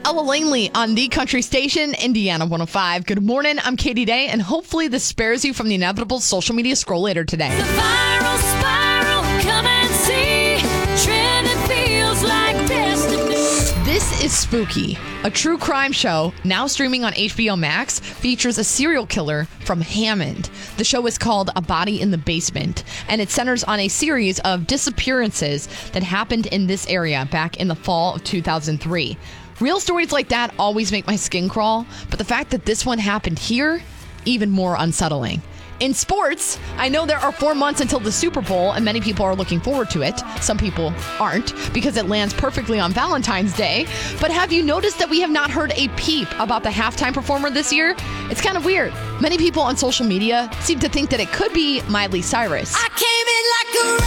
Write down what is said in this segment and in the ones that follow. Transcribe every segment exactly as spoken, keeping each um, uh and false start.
Ella Langley on the country station, Indiana one oh five. Good morning, I'm Katie Day, and hopefully this spares you from the inevitable social media scroll later today. The viral spiral, come and see. Trending feels like destiny. This is Spooky, a true crime show now streaming on H B O Max, features a serial killer from Hammond. The show is called A Body in the Basement, and it centers on a series of disappearances that happened in this area back in the fall of two thousand three. Real stories like that always make my skin crawl, but the fact that this one happened here, even more unsettling. In sports, I know there are four months until the Super Bowl, and many people are looking forward to it. Some people aren't, because it lands perfectly on Valentine's Day. But have you noticed that we have not heard a peep about the halftime performer this year? It's kind of weird. Many people on social media seem to think that it could be Miley Cyrus. I came in like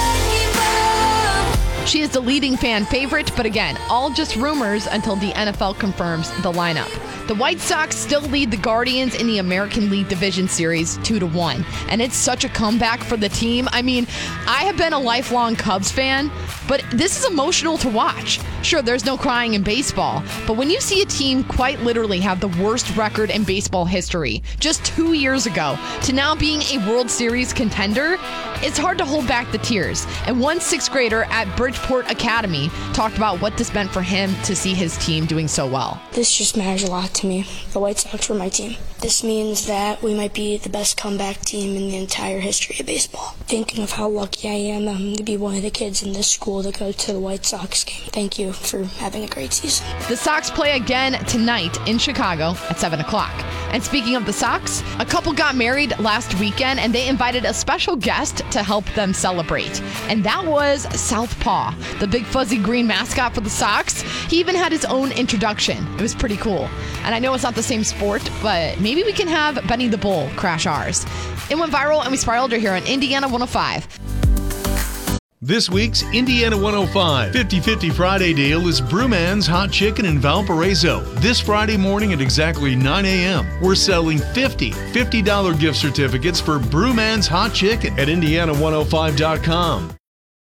a wrecking ball. She is the leading fan favorite, but again, all just rumors until the N F L confirms the lineup. The White Sox still lead the Guardians in the American League Division Series two to one, and it's such a comeback for the team. I mean, I have been a lifelong Cubs fan, but this is emotional to watch. Sure, there's no crying in baseball, but when you see a team quite literally have the worst record in baseball history just two years ago to now being a World Series contender, it's hard to hold back the tears. And one sixth grader at Bridgeport Academy talked about what this meant for him to see his team doing so well. This just matters a lot to me. The White Sox were my team. This means that we might be the best comeback team in the entire history of baseball. Thinking of how lucky I am um, to be one of the kids in this school to go to the White Sox game. Thank you for having a great season. The Sox play again tonight in Chicago at seven o'clock. And speaking of the Sox, a couple got married last weekend, and they invited a special guest to help them celebrate. And that was Southpaw, the big fuzzy green mascot for the Sox. He even had his own introduction. It was pretty cool. And I know it's not the same sport, but maybe we can have Benny the Bull crash ours. It went viral, and we spiraled her here on Indiana one oh five. This week's Indiana one oh five fifty-fifty Friday deal is Brewman's Hot Chicken in Valparaiso. This Friday morning at exactly nine a.m., we're selling fifty fifty dollars gift certificates for Brewman's Hot Chicken at indiana one oh five dot com.